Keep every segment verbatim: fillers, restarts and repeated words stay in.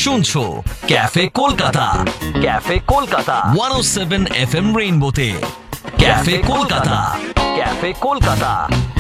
শুনছো cafe Kolkata, cafe Kolkata one ও seven F M রেইনবোতে। Cafe Kolkata, cafe Kolkata.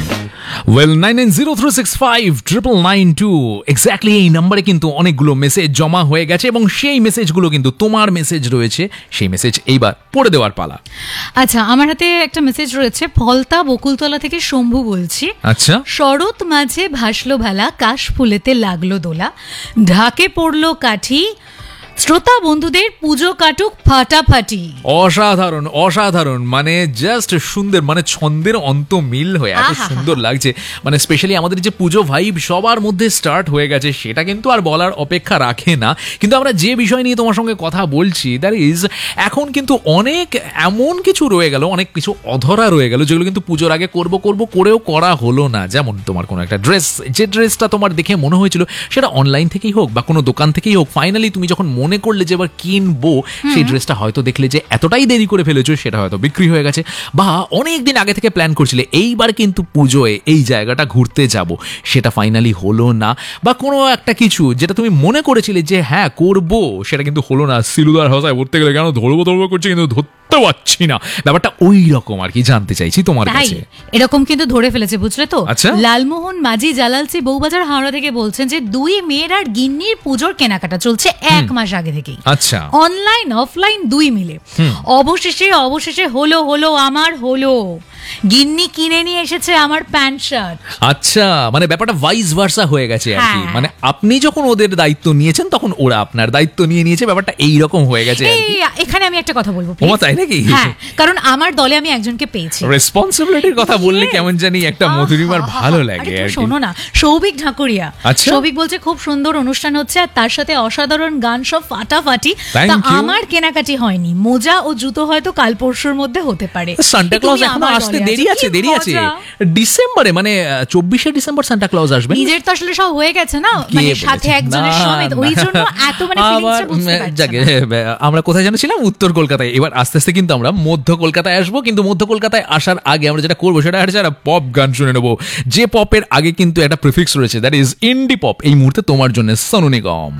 Well nine nine zero three six five triple nine two exactly এই নাম্বারে কিন্তু অনেকগুলো message জমা হয়ে গেছে এবং সেই মেসেজগুলো কিন্তু তোমার মেসেজ রয়েছে, সেই মেসেজ এইবার পড়ে দেওয়ার পালা। আচ্ছা, আমার হাতে একটা মেসেজ রয়েছে, ফলতা বকুলতলা থেকে শম্ভু বলছি। আচ্ছা, শরৎ মাঝে ভাসলো ভেলা, কাশ ফুলেতে লাগলো দোলা, ঢাকে পড়লো কাঠি, শ্রোতা বন্ধুদের পুজো কাটুক ফাটাফাটি। অসাধারণ অসাধারণ, মানে জাস্ট সুন্দর, মানে ছন্দের অন্ত মিল হয়ে এত সুন্দর লাগছে। মানে স্পেশালি আমাদের যে পুজো ভাইব সবার মধ্যে স্টার্ট হয়ে গেছে, সেটা কিন্তু আর বলার অপেক্ষা রাখে না। কিন্তু আমরা যে বিষয় নিয়ে তোমার সঙ্গে কথা বলছি, দ্যাট ইজ এখন কিন্তু অনেক এমন কিছু রয়ে গেল, অনেক কিছু অধরা রয়ে গেল, যেগুলো কিন্তু পুজোর আগে করব করব করেও করা হলো না। যেমন তোমার কোনো একটা ড্রেস, যে ড্রেসটা তোমার দেখে মনে হয়েছিল সেটা অনলাইন থেকেই হোক বা কোনো দোকান থেকেই হোক, ফাইনালি তুমি যখন মনে করলে যে এবার কিনবো, সেই ড্রেসটা হয়তো দেখলে যে এতটাই দেরি করে ফেলেছো, সেটা হয়তো বিক্রি হয়ে গেছে। বা অনেক দিন আগে থেকে প্ল্যান করছিলে এইবার কিন্তু পুজোয় এই জায়গাটা ঘুরতে যাব, সেটা ফাইনালি হলো না। বা কোনো একটা কিছু যেটা তুমি মনে করেছিলে যে হ্যাঁ করবো, সেটা কিন্তু হলো না। সিলুদার ভাষায় বলতে গেলে কেন ধরবো ধরবো করছে, কিন্তু ধরতে পারছি না। ব্যাপারটা ওই রকম আর কি, জানতে চাইছি তোমার কাছে। এরকম কিন্তু ধরে ফেলেছে, বুঝলে তো। আচ্ছা, লালমোহন মাঝি জালালচি বউবাজার হাওড়া থেকে বলছেন যে দুই মেয়ের আর গিন্নির পুজোর কেনাকাটা চলছে এক মাস আগে থেকেই। আচ্ছা, অনলাইন অফলাইন দুই মিলে। অবশেষে অবশেষে হলো হলো আমার হলো, গিন্নি কিনে নিয়ে এসেছে আমার প্যান্ট শার্ট। আচ্ছা, মানে ব্যাপারটা ভাইস ভার্সা হয়ে গেছে আর কি। মানে আপনি যখন ওদের দায়িত্ব নিয়েছেন তখন ওরা আপনার দায়িত্ব নিয়ে নিয়েছে, ব্যাপারটা এইরকম হয়ে গেছে। এখানে আমি একটা কথা বলবো, ও তাই নাকি? হ্যাঁ, কারণ আমার দলে আমি একজনকে পেয়েছি। রেসপন্সিবিলিটির কথা বললে কেমন জানি একটা মধুরিমার ভালো লাগে আর কি। শোনো না, সৌভিক ঢাকুরিয়া। আচ্ছা, সৌভিক বলছে খুব সুন্দর অনুষ্ঠান হচ্ছে আর তার সাথে অসাধারণ গান, সব ফাটাফাটি। তা আমার কেনাকাটি হয়নি, মোজা ও জুতো হয়তো কাল পরশুর মধ্যে হতে পারে। সান্টা ক্লজ এখনো আসতে দেরি আছে, দেরি আছে ডিসেম্বরে, মানে চব্বিশে ডিসেম্বর সান্টা ক্লজ আসবে। নিজের তো আসলে সব হয়ে গেছে না, মানে সাথে একজনের সমেত, ওই জন্য এত মানে ফিলিংসটা বুঝতে পারছি না। আমরা কোথায় জানাছিলাম? উত্তর কলকাতায়। এবার আস্তে আস্তে কিন্তু আমরা মধ্য কলকাতায় আসবো, কিন্তু মধ্য কলকাতায় আসার আগে আমরা যেটা করবো সেটা হচ্ছে একটা পপ গান শুনে নেবো, যে পপের আগে কিন্তু একটা প্রিফিক্স রয়েছে, দ্যাট ইজ ইন্ডি পপ। এই মুহূর্তে তোমার জন্য সোনু নিগম।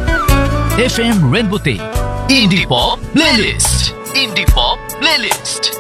এফ এম রেইনবোতে ইন্ডি পপ প্লেলিস্ট, ইন্ডি পপ প্লেলিস্ট।